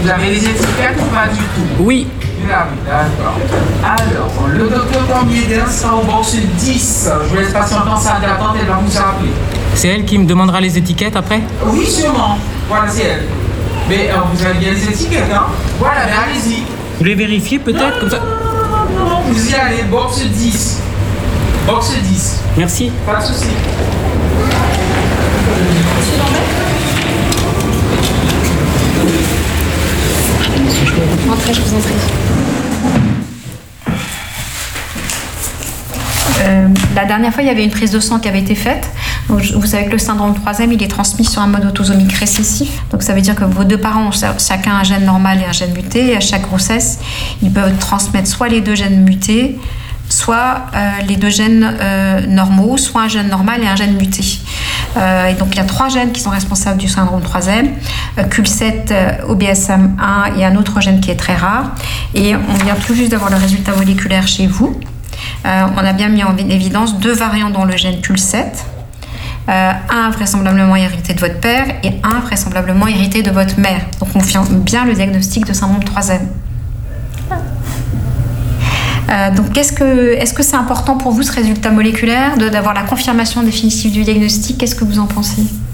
avez les étiquettes ou pas du tout? Oui. Ah oui, d'accord. Alors, le docteur Cormier sera au box 10. Je vous laisse patienter en salle d'attente, elle va vous appeler. C'est elle qui me demandera les étiquettes après? Oui, sûrement. Voilà, c'est elle. Mais vous avez bien les étiquettes, hein? Voilà, mais allez-y. Vous les vérifiez peut-être comme ça? Non, vous y allez, box 10. Box 10. Merci. Pas de souci. Entrez, je vous en prie. La dernière fois, il y avait une prise de sang qui avait été faite. Donc, vous savez que le syndrome 3M, il est transmis sur un mode autosomique récessif. Donc, ça veut dire que vos deux parents ont chacun un gène normal et un gène muté. Et à chaque grossesse, ils peuvent transmettre soit les deux gènes mutés, soit les deux gènes normaux, soit un gène normal et un gène muté. Et donc, il y a 3 gènes qui sont responsables du syndrome 3M, CUL7, OBSM1 et un autre gène qui est très rare. Et on vient tout juste d'avoir le résultat moléculaire chez vous. On a bien mis en évidence 2 variants dans le gène CUL7, un vraisemblablement hérité de votre père et un vraisemblablement hérité de votre mère. Donc, on confirme bien le diagnostic de syndrome 3M. Donc, est-ce que c'est important pour vous, ce résultat moléculaire, d'avoir la confirmation définitive du diagnostic? Qu'est-ce que vous en pensez?